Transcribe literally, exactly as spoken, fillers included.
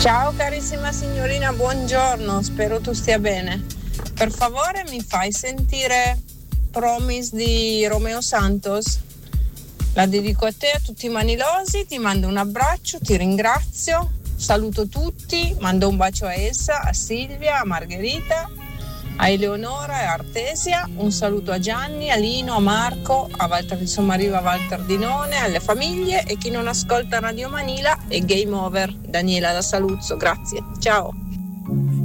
Ciao carissima signorina, buongiorno, spero tu stia bene. Per favore mi fai sentire Promise di Romeo Santos? La dedico a te, a tutti i manilosi, ti mando un abbraccio, ti ringrazio, saluto tutti, mando un bacio a Elsa, a Silvia, a Margherita, a Eleonora e a Artesia, un saluto a Gianni, a Lino, a Marco, a Walter di Sommariva, a Walter Dinone, alle famiglie e chi non ascolta Radio Manila e Game Over. Daniela da Saluzzo, grazie, ciao.